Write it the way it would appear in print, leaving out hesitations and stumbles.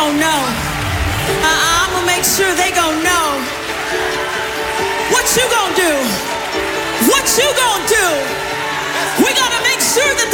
gonna know. I'm gonna make sure they gonna know. What you gonna do? What you gonna do? We gotta make sure that